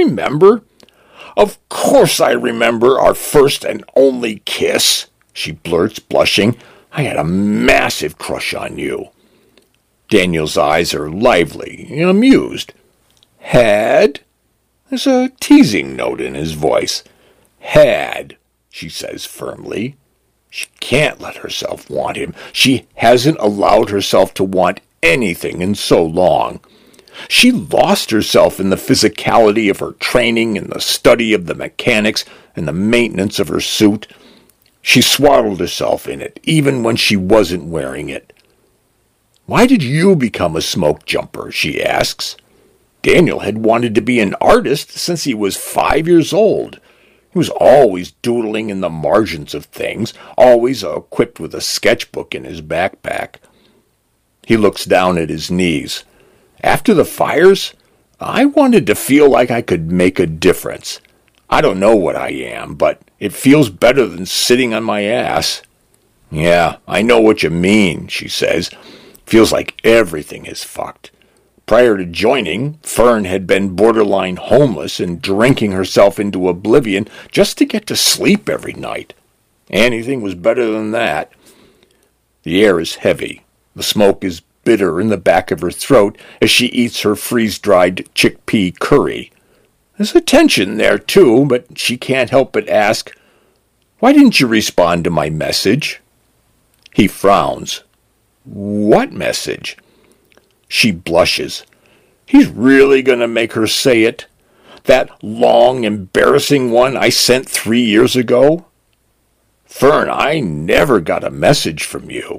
remember?" "Of course I remember our first and only kiss," she blurts, blushing. "I had a massive crush on you." Daniel's eyes are lively, amused. "Had?" There's a teasing note in his voice. "Had," she says firmly. She can't let herself want him. She hasn't allowed herself to want anything in so long. She lost herself in the physicality of her training, in the study of the mechanics, and the maintenance of her suit. She swaddled herself in it, even when she wasn't wearing it. "Why did you become a smoke jumper?" she asks. Daniel had wanted to be an artist since he was 5 years old. He was always doodling in the margins of things, always equipped with a sketchbook in his backpack. He looks down at his knees. "After the fires, I wanted to feel like I could make a difference. I don't know what I am, but it feels better than sitting on my ass." "Yeah, I know what you mean," she says. "Feels like everything is fucked." Prior to joining, Fern had been borderline homeless and drinking herself into oblivion just to get to sleep every night. Anything was better than that. The air is heavy. The smoke is bitter in the back of her throat as she eats her freeze-dried chickpea curry. There's a tension there, too, but she can't help but ask, "Why didn't you respond to my message?" He frowns. "What message?" She blushes. He's really going to make her say it? That long, embarrassing one I sent 3 years ago? "Fern, I never got a message from you."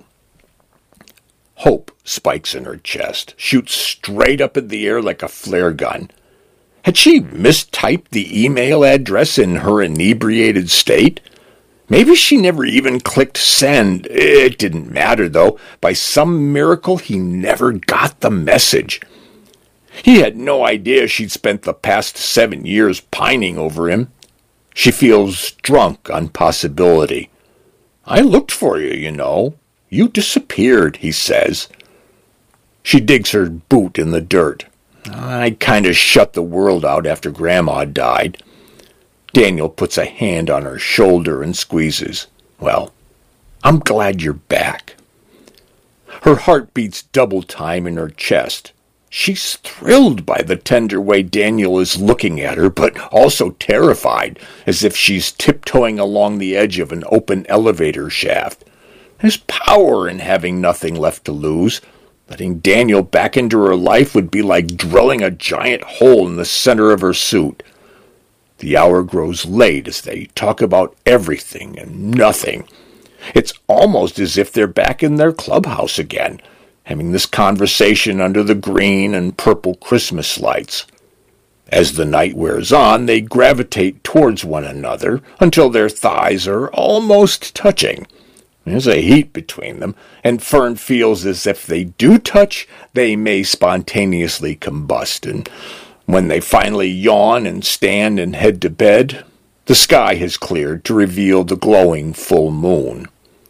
Hope spikes in her chest, shoots straight up in the air like a flare gun. Had she mistyped the email address in her inebriated state? Maybe she never even clicked send. It didn't matter, though. By some miracle, he never got the message. He had no idea she'd spent the past 7 years pining over him. She feels drunk on possibility. "I looked for you, you know. You disappeared," he says. She digs her boot in the dirt. "I kind of shut the world out after Grandma died." Daniel puts a hand on her shoulder and squeezes. "Well, I'm glad you're back." Her heart beats double time in her chest. She's thrilled by the tender way Daniel is looking at her, but also terrified, as if she's tiptoeing along the edge of an open elevator shaft. There's power in having nothing left to lose. Letting Daniel back into her life would be like drilling a giant hole in the center of her suit. The hour grows late as they talk about everything and nothing. It's almost as if they're back in their clubhouse again, having this conversation under the green and purple Christmas lights. As the night wears on, they gravitate towards one another until their thighs are almost touching. There's a heat between them, and Fern feels as if they do touch, they may spontaneously combust, and when they finally yawn and stand and head to bed, the sky has cleared to reveal the glowing full moon.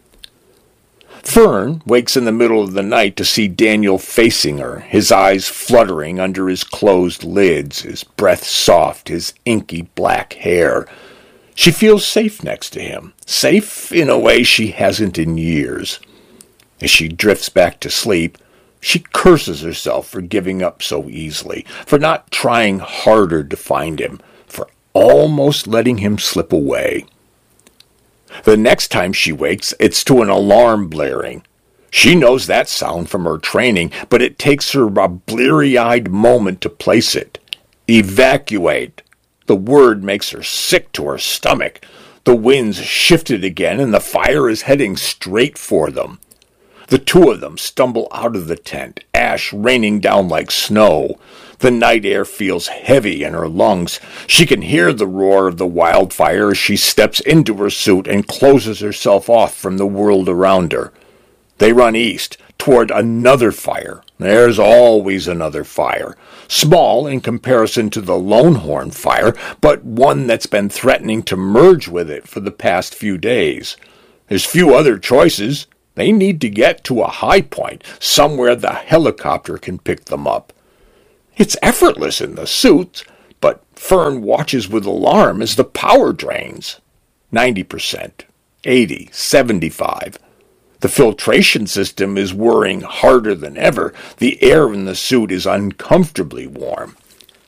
Fern wakes in the middle of the night to see Daniel facing her, his eyes fluttering under his closed lids, his breath soft, his inky black hair. She feels safe next to him, safe in a way she hasn't in years. As she drifts back to sleep, she curses herself for giving up so easily, for not trying harder to find him, for almost letting him slip away. The next time she wakes, it's to an alarm blaring. She knows that sound from her training, but it takes her a bleary-eyed moment to place it. Evacuate. The word makes her sick to her stomach. The wind's shifted again, and the fire is heading straight for them. The two of them stumble out of the tent, ash raining down like snow. The night air feels heavy in her lungs. She can hear the roar of the wildfire as she steps into her suit and closes herself off from the world around her. They run east, toward another fire. There's always another fire. Small in comparison to the Lonehorn fire, but one that's been threatening to merge with it for the past few days. There's few other choices. They need to get to a high point, somewhere the helicopter can pick them up. It's effortless in the suits, but Fern watches with alarm as the power drains. 90%, 80, 75. The filtration system is whirring harder than ever. The air in the suit is uncomfortably warm.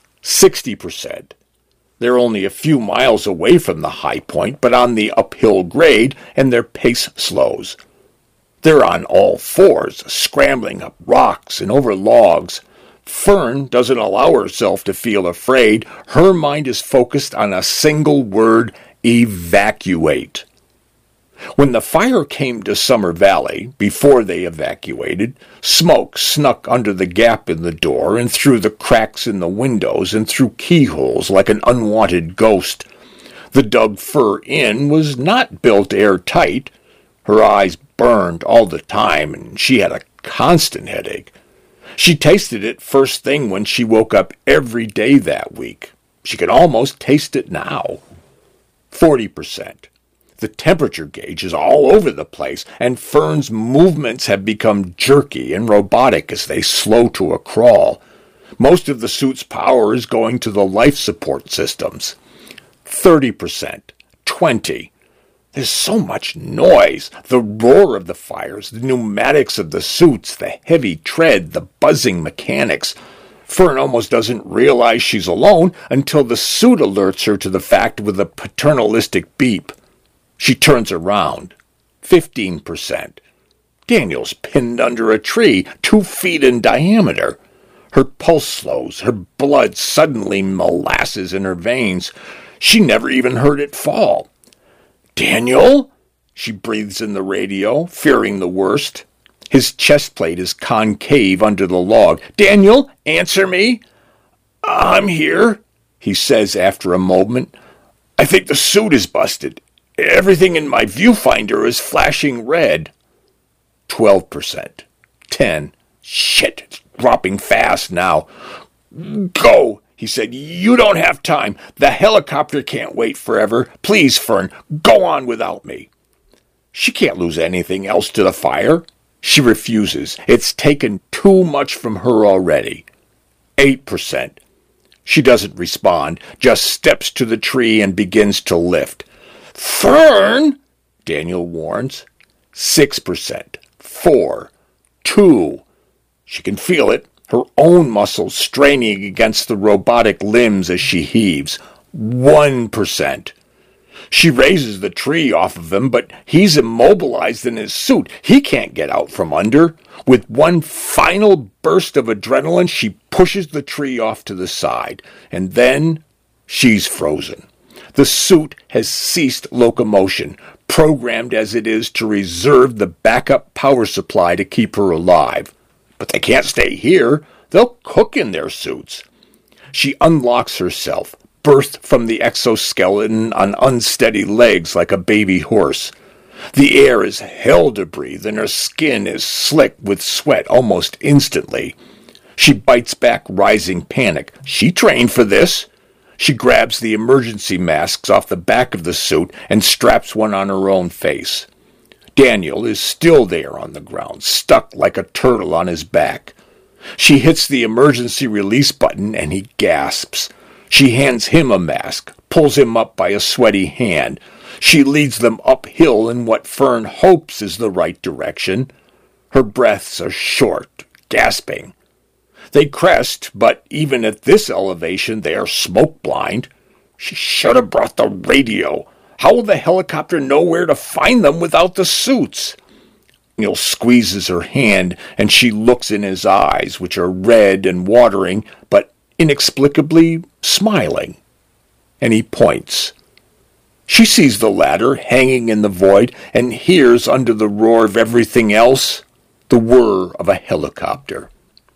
60%. They're only a few miles away from the high point, but on the uphill grade, and their pace slows. They're on all fours, scrambling up rocks and over logs. Fern doesn't allow herself to feel afraid. Her mind is focused on a single word: evacuate. When the fire came to Summer Valley, before they evacuated, smoke snuck under the gap in the door and through the cracks in the windows and through keyholes like an unwanted ghost. The Doug Fir Inn was not built airtight. Her eyes burned all the time, and she had a constant headache. She tasted it first thing when she woke up every day that week. She could almost taste it now. 40%. The temperature gauge is all over the place, and Fern's movements have become jerky and robotic as they slow to a crawl. Most of the suit's power is going to the life support systems. 30%. 20. There's so much noise. The roar of the fires, the pneumatics of the suits, the heavy tread, the buzzing mechanics. Fern almost doesn't realize she's alone until the suit alerts her to the fact with a paternalistic beep. She turns around. 15%. Daniel's pinned under a tree, 2 feet in diameter. Her pulse slows. Her blood suddenly molasses in her veins. She never even heard it fall. "Daniel?" She breathes in the radio, fearing the worst. His chest plate is concave under the log. "Daniel, answer me." "I'm here," he says after a moment. "I think the suit is busted. Everything in my viewfinder is flashing red." 12%. 10. Shit, it's dropping fast now. "Go," he said. "You don't have time. The helicopter can't wait forever. Please, Fern, go on without me." She can't lose anything else to the fire. She refuses. It's taken too much from her already. 8%. She doesn't respond, just steps to the tree and begins to lift. "Fern!" Daniel warns. 6%. 4. 2. She can feel it, her own muscles straining against the robotic limbs as she heaves. 1%. She raises the tree off of him, but he's immobilized in his suit. He can't get out from under. With one final burst of adrenaline, she pushes the tree off to the side, and then she's frozen. The suit has ceased locomotion, programmed as it is to reserve the backup power supply to keep her alive. But they can't stay here. They'll cook in their suits. She unlocks herself, birthed from the exoskeleton on unsteady legs like a baby horse. The air is hell to breathe, and her skin is slick with sweat almost instantly. She bites back rising panic. She trained for this. She grabs the emergency masks off the back of the suit and straps one on her own face. Daniel is still there on the ground, stuck like a turtle on his back. She hits the emergency release button and he gasps. She hands him a mask, pulls him up by a sweaty hand. She leads them uphill in what Fern hopes is the right direction. Her breaths are short, gasping. They crest, but even at this elevation they are smoke-blind. She should have brought the radio. How will the helicopter know where to find them without the suits? Neil squeezes her hand, and she looks in his eyes, which are red and watering, but inexplicably smiling. And he points. She sees the ladder hanging in the void and hears, under the roar of everything else, the whir of a helicopter.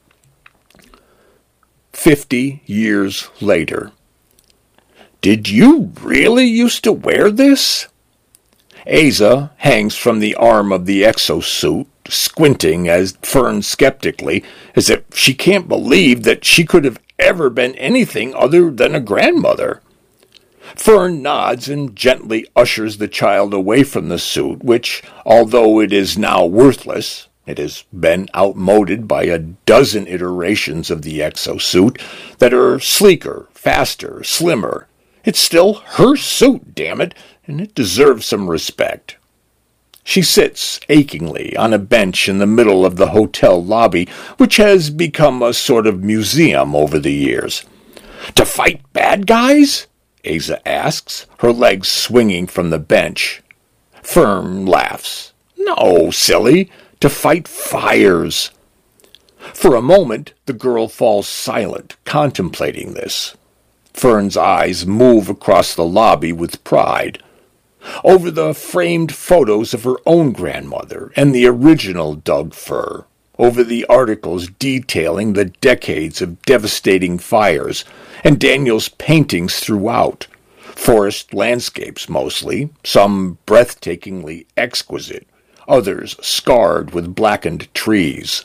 50 years later. "Did you really used to wear this?" Asa hangs from the arm of the exosuit, squinting as Fern skeptically, as if she can't believe that she could have ever been anything other than a grandmother. Fern nods and gently ushers the child away from the suit, which, although it is now worthless, it has been outmoded by a dozen iterations of the exosuit that are sleeker, faster, slimmer. It's still her suit, damn it, and it deserves some respect. She sits achingly on a bench in the middle of the hotel lobby, which has become a sort of museum over the years. "To fight bad guys?" Asa asks, her legs swinging from the bench. Fern laughs. "No, silly, to fight fires." For a moment, the girl falls silent, contemplating this. Fern's eyes move across the lobby with pride. Over the framed photos of her own grandmother and the original Doug Fir, over the articles detailing the decades of devastating fires, and Daniel's paintings throughout, forest landscapes mostly, some breathtakingly exquisite, others scarred with blackened trees.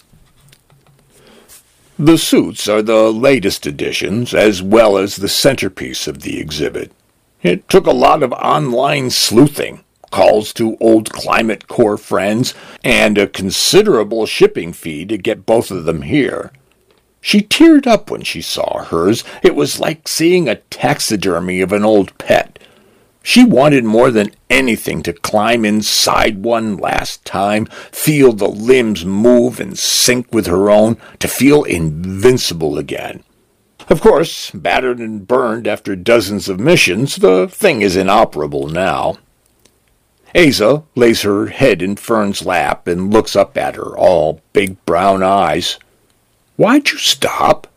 The suits are the latest additions, as well as the centerpiece of the exhibit. It took a lot of online sleuthing, calls to old Climate Corps friends, and a considerable shipping fee to get both of them here. She teared up when she saw hers. It was like seeing a taxidermy of an old pet. She wanted more than anything to climb inside one last time, feel the limbs move and sync with her own, to feel invincible again. Of course, battered and burned after dozens of missions, the thing is inoperable now. Asa lays her head in Fern's lap and looks up at her, all big brown eyes. "Why'd you stop?"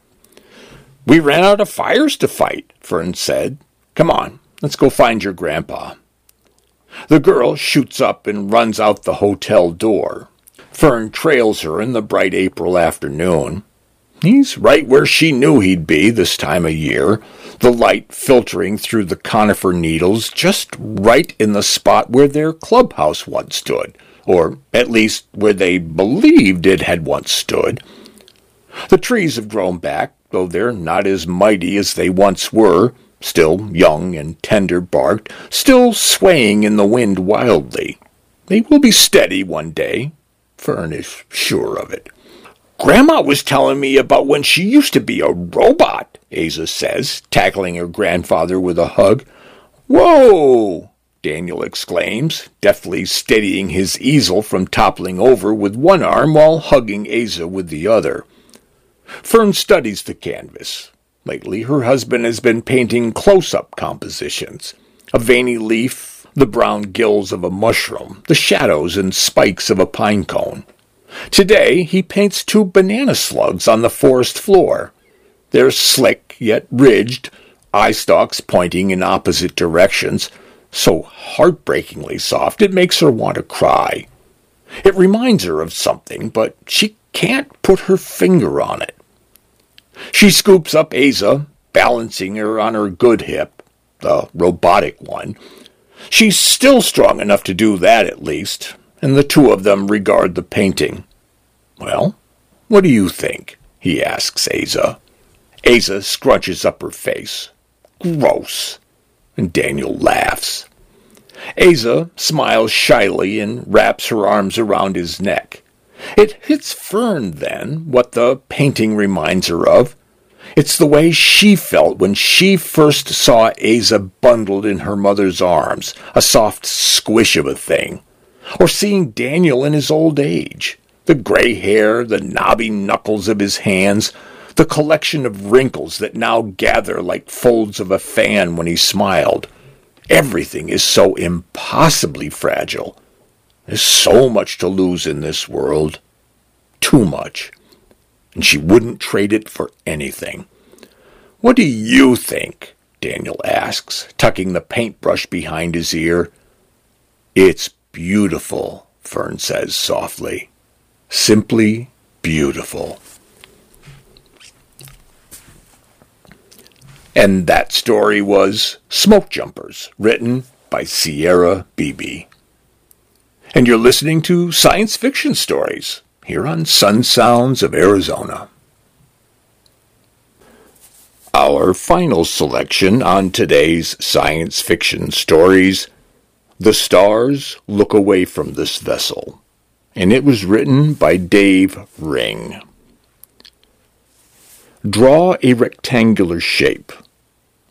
"We ran out of fires to fight," Fern said. "Come on, let's go find your grandpa." The girl shoots up and runs out the hotel door. Fern trails her in the bright April afternoon. He's right where she knew he'd be this time of year, the light filtering through the conifer needles just right in the spot where their clubhouse once stood, or at least where they believed it had once stood. The trees have grown back, though they're not as mighty as they once were, still young and tender-barked, still swaying in the wind wildly. They will be steady one day. Fern is sure of it. "Grandma was telling me about when she used to be a robot," Asa says, tackling her grandfather with a hug. "Whoa!" Daniel exclaims, deftly steadying his easel from toppling over with one arm while hugging Asa with the other. Fern studies the canvas. Lately her husband has been painting close-up compositions. A veiny leaf, the brown gills of a mushroom, the shadows and spikes of a pine cone. Today he paints two banana slugs on the forest floor. They're slick yet ridged, eye stalks pointing in opposite directions, so heartbreakingly soft it makes her want to cry. It reminds her of something, but she can't put her finger on it. She scoops up Asa, balancing her on her good hip, the robotic one. She's still strong enough to do that at least, and the two of them regard the painting. "Well, what do you think?" he asks Asa. Asa scrunches up her face. "Gross." And Daniel laughs. Asa smiles shyly and wraps her arms around his neck. It hits Fern, then, what the painting reminds her of. It's the way she felt when she first saw Asa bundled in her mother's arms, a soft squish of a thing. Or seeing Daniel in his old age. The gray hair, the knobby knuckles of his hands, the collection of wrinkles that now gather like folds of a fan when he smiled. Everything is so impossibly fragile. There's so much to lose in this world. Too much. And she wouldn't trade it for anything. "What do you think?" Daniel asks, tucking the paintbrush behind his ear. "It's beautiful," Fern says softly. "Simply beautiful." And that story was Smoke Jumpers, written by Sierra Beebe. And you're listening to Science Fiction Stories, here on Sun Sounds of Arizona. Our final selection on today's Science Fiction Stories, The Stars Look Away from This Vessel, and it was written by Dave Ring. Draw a rectangular shape.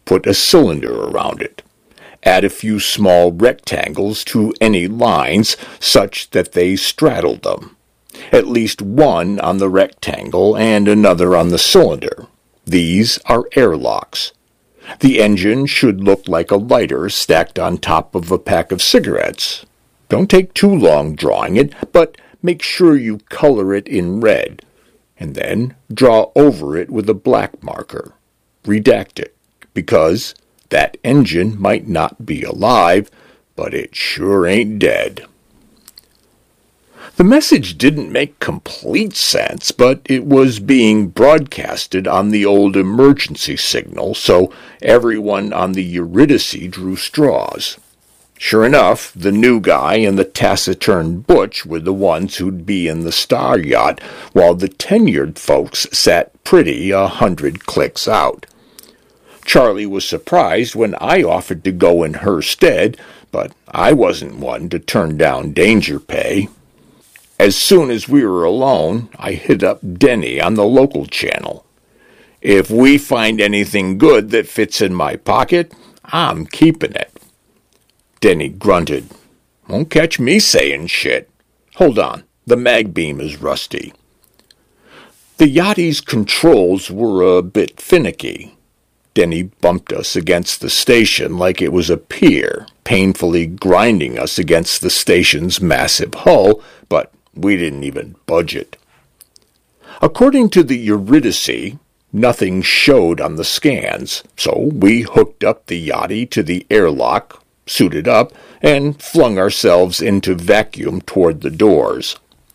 Put a cylinder around it. Add a few small rectangles to any lines such that they straddled them. At least one on the rectangle and another on the cylinder. These are airlocks. The engine should look like a lighter stacked on top of a pack of cigarettes. Don't take too long drawing it, but make sure you color it in red, and then draw over it with a black marker. Redact it, because that engine might not be alive, but it sure ain't dead. The message didn't make complete sense, but it was being broadcasted on the old emergency signal, so everyone on the Eurydice drew straws. Sure enough, the new guy and the taciturn Butch were the ones who'd be in the star yacht, while the tenured folks sat pretty 100 clicks out. Charlie was surprised when I offered to go in her stead, but I wasn't one to turn down danger pay. As soon as we were alone, I hit up Denny on the local channel. If we find anything good that fits in my pocket, I'm keeping it. Denny grunted. Won't catch me saying shit. Hold on, the mag beam is rusty. The Yachty's controls were a bit finicky. Denny bumped us against the station like it was a pier, painfully grinding us against the station's massive hull, but we didn't even budge it. According to the Eurydice, nothing showed on the scans, so we hooked up the Yachty to the airlock, suited up, and flung ourselves into vacuum toward the doors.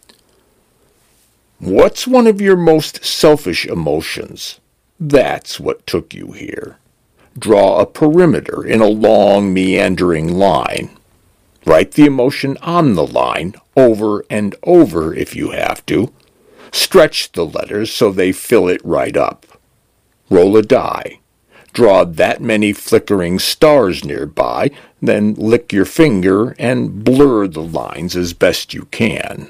What's one of your most selfish emotions? That's what took you here. Draw a perimeter in a long, meandering line. Write the emotion on the line, over and over if you have to. Stretch the letters so they fill it right up. Roll a die. Draw that many flickering stars nearby, then lick your finger and blur the lines as best you can.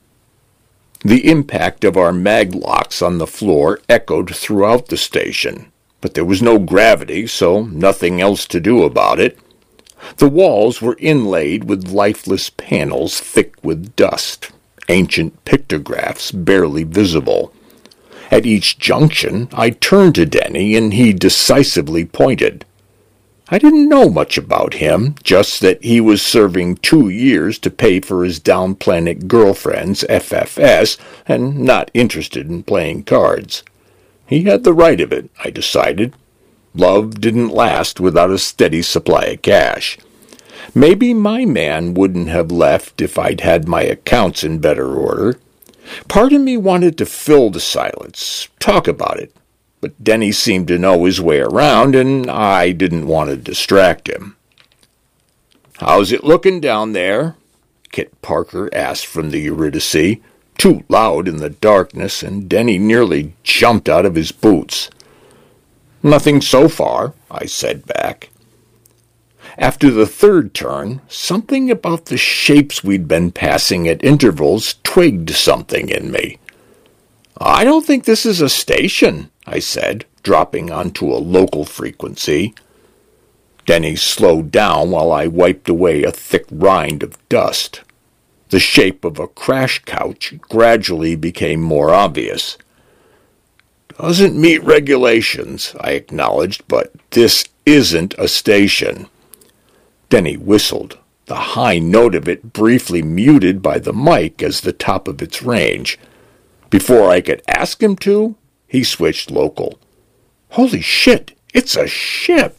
The impact of our maglocks on the floor echoed throughout the station, but there was no gravity, so nothing else to do about it. The walls were inlaid with lifeless panels thick with dust, ancient pictographs barely visible. At each junction, I turned to Denny, and he decisively pointed. I didn't know much about him, just that he was serving 2 years to pay for his down-planet girlfriend's FFS, and not interested in playing cards. He had the right of it, I decided. Love didn't last without a steady supply of cash. Maybe my man wouldn't have left if I'd had my accounts in better order. Part of me wanted to fill the silence, talk about it, but Denny seemed to know his way around, and I didn't want to distract him. "How's it looking down there?" Kit Parker asked from the Eurydice, too loud in the darkness, and Denny nearly jumped out of his boots. "Nothing so far," I said back. After the third turn, something about the shapes we'd been passing at intervals twigged something in me. "I don't think this is a station," I said, dropping onto a local frequency. Denny slowed down while I wiped away a thick rind of dust. The shape of a crash couch gradually became more obvious. "Doesn't meet regulations," I acknowledged, "but this isn't a station." Denny whistled, the high note of it briefly muted by the mic as the top of its range. Before I could ask him to, he switched local. "Holy shit, it's a ship!"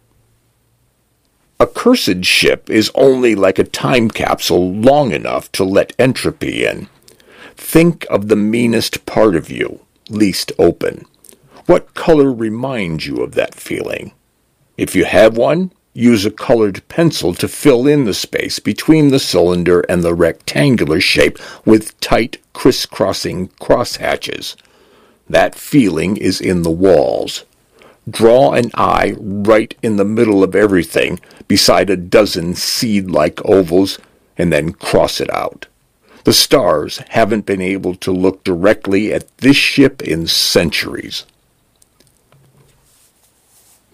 A cursed ship is only like a time capsule long enough to let entropy in. Think of the meanest part of you, least open. What color reminds you of that feeling? If you have one, use a colored pencil to fill in the space between the cylinder and the rectangular shape with tight, crisscrossing crosshatches. That feeling is in the walls. Draw an eye right in the middle of everything, beside a dozen seed-like ovals, and then cross it out. The stars haven't been able to look directly at this ship in centuries.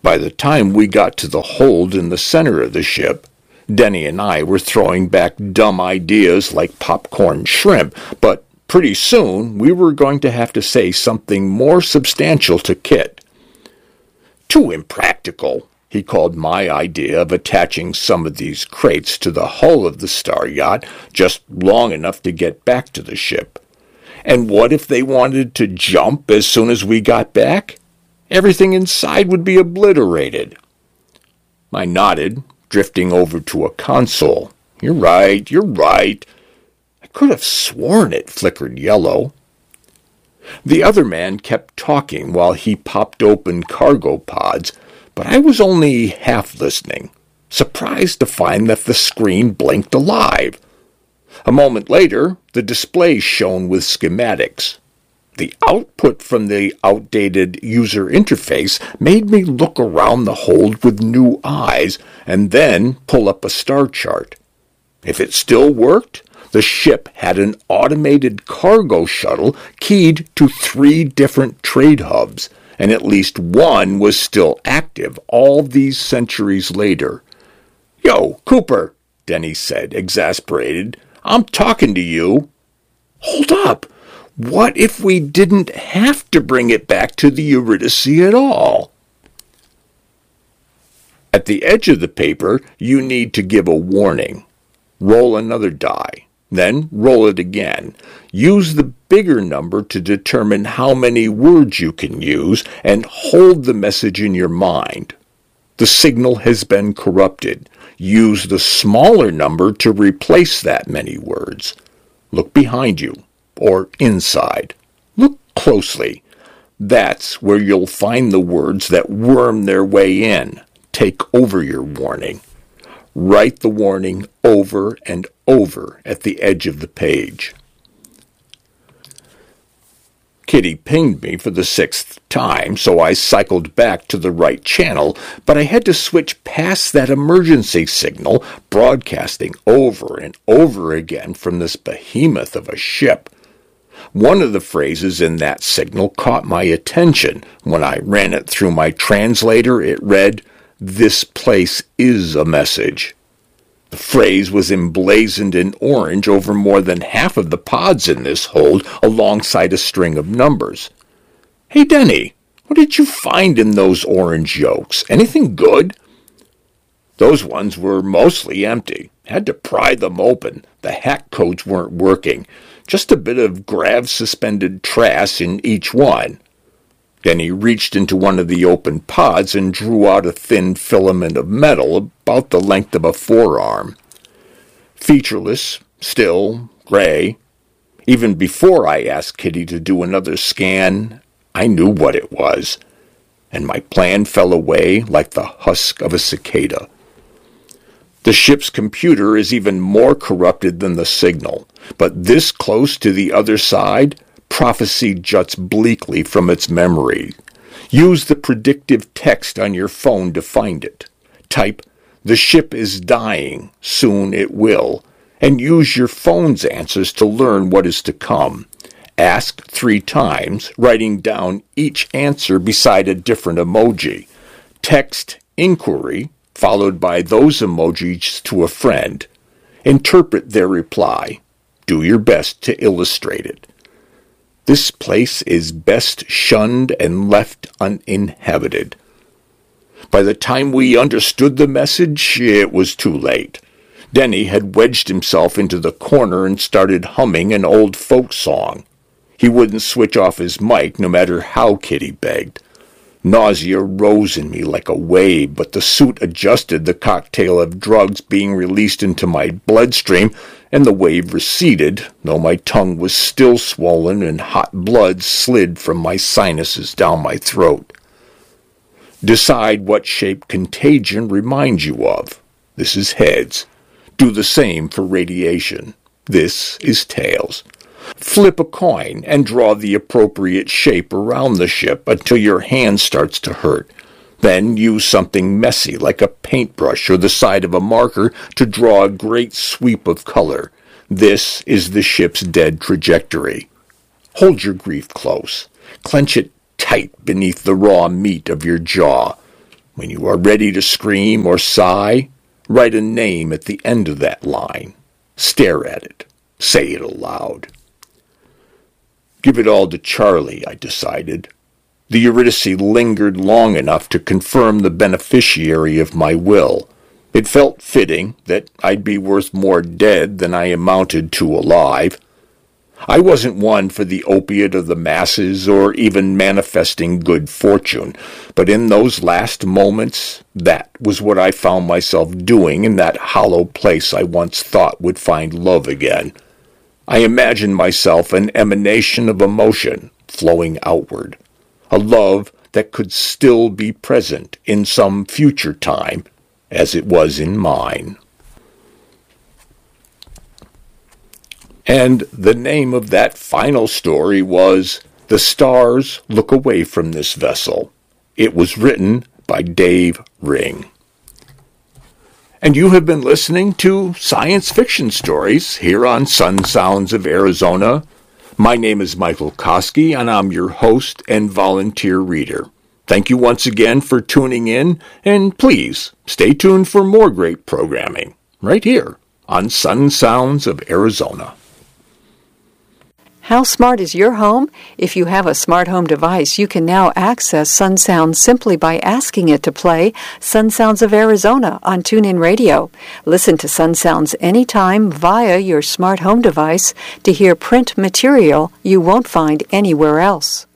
By the time we got to the hold in the center of the ship, Denny and I were throwing back dumb ideas like popcorn shrimp, but pretty soon we were going to have to say something more substantial to Kit. Too impractical, he called my idea of attaching some of these crates to the hull of the star yacht just long enough to get back to the ship. And what if they wanted to jump as soon as we got back? Everything inside would be obliterated. I nodded, drifting over to a console. You're right. I could have sworn it flickered yellow. The other man kept talking while he popped open cargo pods, but I was only half listening, surprised to find that the screen blinked alive. A moment later, the display shone with schematics. The output from the outdated user interface made me look around the hold with new eyes and then pull up a star chart. If it still worked, the ship had an automated cargo shuttle keyed to 3 different trade hubs, and at least one was still active all these centuries later. "Yo, Cooper," Denny said, exasperated. "I'm talking to you." "Hold up. What if we didn't have to bring it back to the Eurydice at all?" At the edge of the paper, you need to give a warning. Roll another die. Then roll it again. Use the bigger number to determine how many words you can use, and hold the message in your mind. The signal has been corrupted. Use the smaller number to replace that many words. Look behind you, or inside. Look closely. That's where you'll find the words that worm their way in. Take over your warning. Write the warning over and over at the edge of the page. Kitty pinged me for the 6th time, so I cycled back to the right channel, but I had to switch past that emergency signal, broadcasting over and over again from this behemoth of a ship. One of the phrases in that signal caught my attention. When I ran it through my translator, it read, "This place is a message." The phrase was emblazoned in orange over more than half of the pods in this hold, alongside a string of numbers. "Hey, Denny, what did you find in those orange yolks? Anything good?" Those ones were mostly empty. Had to pry them open. The hack codes weren't working. Just a bit of grav-suspended trash in each one. Then he reached into one of the open pods and drew out a thin filament of metal about the length of a forearm. Featureless, still, gray. Even before I asked Kitty to do another scan, I knew what it was, and my plan fell away like the husk of a cicada. The ship's computer is even more corrupted than the signal, but this close to the other side, prophecy juts bleakly from its memory. Use the predictive text on your phone to find it. Type, "The ship is dying, soon it will," and use your phone's answers to learn what is to come. Ask 3 times, writing down each answer beside a different emoji. Text inquiry, followed by those emojis to a friend. Interpret their reply. Do your best to illustrate it. This place is best shunned and left uninhabited. By the time we understood the message, it was too late. Denny had wedged himself into the corner and started humming an old folk song. He wouldn't switch off his mic no matter how Kitty begged. Nausea rose in me like a wave, but the suit adjusted the cocktail of drugs being released into my bloodstream, and the wave receded, though my tongue was still swollen and hot blood slid from my sinuses down my throat. Decide what shape contagion reminds you of. This is heads. Do the same for radiation. This is tails. Flip a coin and draw the appropriate shape around the ship until your hand starts to hurt. Then use something messy like a paintbrush or the side of a marker to draw a great sweep of color. This is the ship's dead trajectory. Hold your grief close. Clench it tight beneath the raw meat of your jaw. When you are ready to scream or sigh, write a name at the end of that line. Stare at it. Say it aloud. Give it all to Charlie, I decided. The Eurydice lingered long enough to confirm the beneficiary of my will. It felt fitting that I'd be worth more dead than I amounted to alive. I wasn't one for the opiate of the masses or even manifesting good fortune, but in those last moments, that was what I found myself doing in that hollow place I once thought would find love again. I imagined myself an emanation of emotion flowing outward, a love that could still be present in some future time, as it was in mine. And the name of that final story was The Stars Look Away from This Vessel. It was written by Dave Ring. And you have been listening to Science Fiction Stories here on Sun Sounds of Arizona. My name is Michael Koski, and I'm your host and volunteer reader. Thank you once again for tuning in, and please stay tuned for more great programming right here on Sun Sounds of Arizona. How smart is your home? If you have a smart home device, you can now access Sun Sounds simply by asking it to play Sun Sounds of Arizona on TuneIn Radio. Listen to Sun Sounds anytime via your smart home device to hear print material you won't find anywhere else.